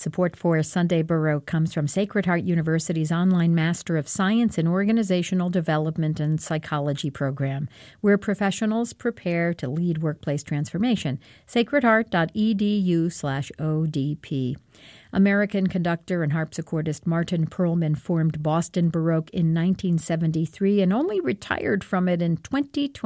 Support for Sunday Baroque comes from Sacred Heart University's online Master of Science in Organizational Development and Psychology program, where professionals prepare to lead workplace transformation. sacredheart.edu/ODP. American conductor and harpsichordist Martin Perlman formed Boston Baroque in 1973 and only retired from it in 2020.